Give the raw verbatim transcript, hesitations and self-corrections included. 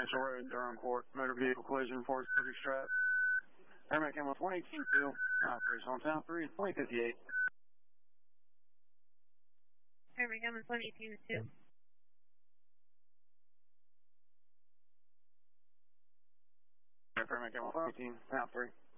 Central Road, Durham Court, motor vehicle collision, Ford subject strap. Paramedic ambulance one eighteen two, operation on town three, twenty fifty-eight. Paramedic ambulance one eighteen two. Paramedic ambulance one eighteen, town three.